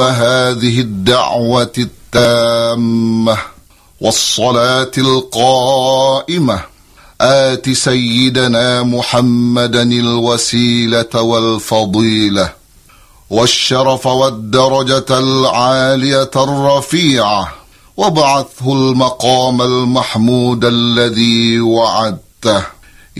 هذه الدعوة التامة والصلاة القائمة آت سيدنا محمدا الوسيلة والفضيلة والشرف والدرجة العالية الرفيعة وابعثه المقام المحمود الذي وعدته.